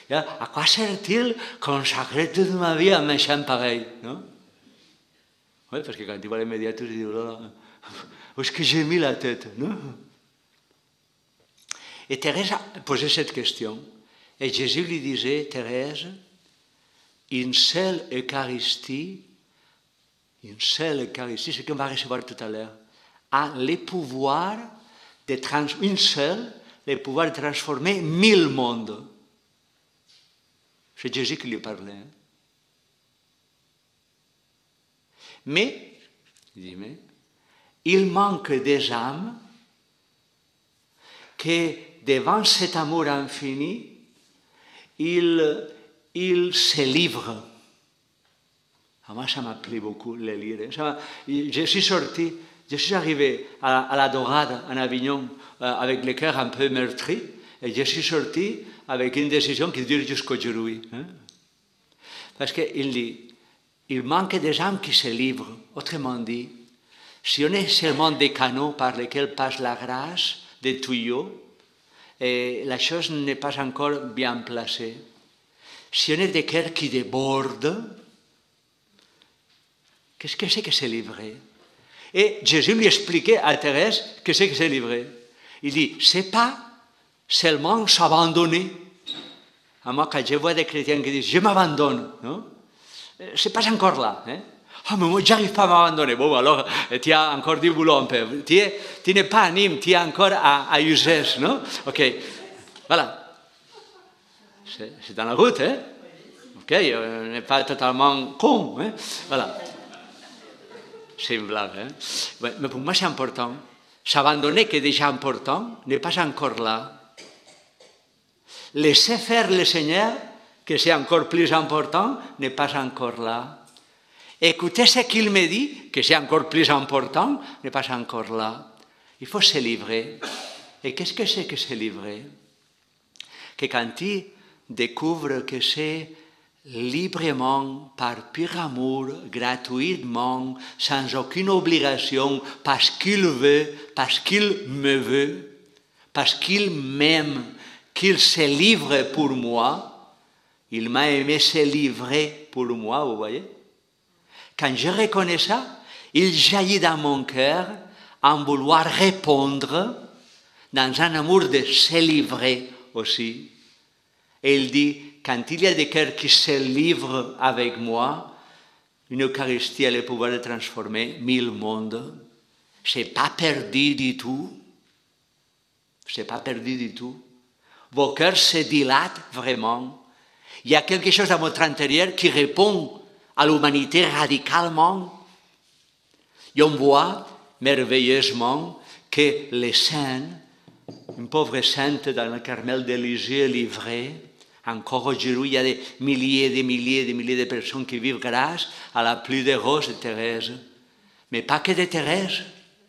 À quoi sert-il consacrer toute ma vie à un méchant pareil, non? Oui, parce que quand tu vois les médias, tu te dis, oh là là, où est-ce que j'ai mis la tête, non? Et Thérèse posait cette question. Et Jésus lui disait, Thérèse, une seule Eucharistie, c'est ce qu'on va recevoir tout à l'heure, a le pouvoir de transformer 1000 mondes. C'est Jésus qui lui parlait. Mais, il manque des âmes que, devant cet amour infini, ils se livrent. Moi, ça m'a plu beaucoup de le lire. Je suis arrivé à la Dorade, en Avignon, avec le cœur un peu meurtri, et je suis sorti avec une décision qui dure jusqu'aujourd'hui. Parce qu'il dit, il manque des âmes qui se livrent. Autrement dit, si on est seulement des canaux par lesquels passe la grâce, des tuyaux, et la chose n'est pas encore bien placée. Si on est des cœurs qui débordent, qu'est-ce que c'est que se livrer? Et Jésus lui expliquait à Thérèse que c'est que se livrer. Il dit, c'est pas seulement s'abandonner. Moi, quand je vois des chrétiens qui disent, je m'abandonne, non? C'est pas encore là. Ah, mais moi, j'arrive pas à m'abandonner. Bon, alors, tu as encore du boulot un peu. Tu n'es pas à Nîmes, tu es encore à Uzès, non? Ok, voilà. C'est dans la route, hein? Ok, on n'est pas totalement con, hein? Voilà. C'est une blague, hein? Ouais, mais pour moi, c'est important. S'abandonner, qui est déjà important, n'est pas encore là. Laisser faire le Seigneur, que c'est encore plus important, n'est pas encore là. Écouter ce qu'il me dit, que c'est encore plus important, n'est pas encore là. Il faut se livrer. Et qu'est-ce que c'est que se livrer? Que quand tu découvres que c'est librement, par pur amour, gratuitement, sans aucune obligation, parce qu'il veut, parce qu'il me veut, parce qu'il m'aime, qu'il se livre pour moi, il m'a aimé se livrer pour moi, vous voyez? Quand je reconnais ça, il jaillit dans mon cœur en vouloir répondre dans un amour de se livrer aussi. Et il dit, quand il y a des cœurs qui se livrent avec moi, une Eucharistie a le pouvoir de transformer 1000 mondes. Ce n'est pas perdu du tout. Ce n'est pas perdu du tout. Vos cœurs se dilatent vraiment. Il y a quelque chose dans votre intérieur qui répond à l'humanité radicalement. Et on voit merveilleusement que les saints, une pauvre sainte dans le Carmel de Lisieux livrée, encore aujourd'hui, il y a des milliers de personnes qui vivent grâce à la pluie de roses de Thérèse. Mais pas que de Thérèse.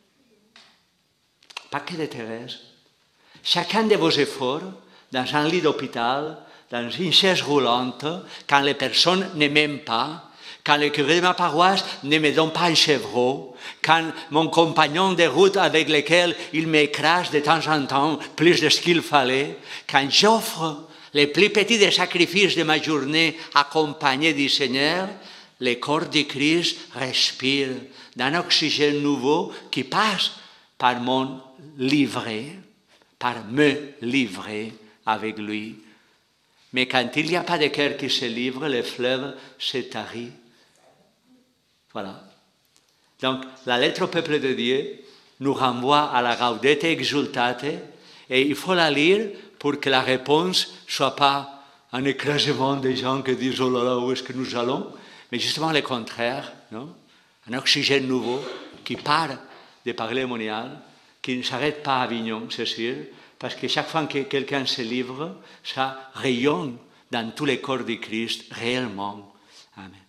Pas que de Thérèse. Chacun de vos efforts, dans un lit d'hôpital, dans une chaise roulante, quand les personnes ne m'aiment pas, quand le curé de ma paroisse ne me donne pas un chevreau, quand mon compagnon de route avec lequel il m'écrase de temps en temps plus de ce qu'il fallait, quand j'offre les plus petits des sacrifices de ma journée accompagnés du Seigneur, le corps du Christ respire d'un oxygène nouveau qui passe par mon livret, par me livrer avec lui. Mais quand il n'y a pas de cœur qui se livre, le fleuve se tarit. Voilà. Donc, la lettre au peuple de Dieu nous renvoie à la Gaudete Exsultate et il faut la lire pour que la réponse ne soit pas un écrasement des gens qui disent « Oh là là, où est-ce que nous allons ?» mais justement le contraire, non? Un oxygène nouveau qui part des parler moniales, qui ne s'arrête pas à Avignon, c'est sûr, parce que chaque fois que quelqu'un se livre, ça rayonne dans tous les corps du Christ réellement. Amen.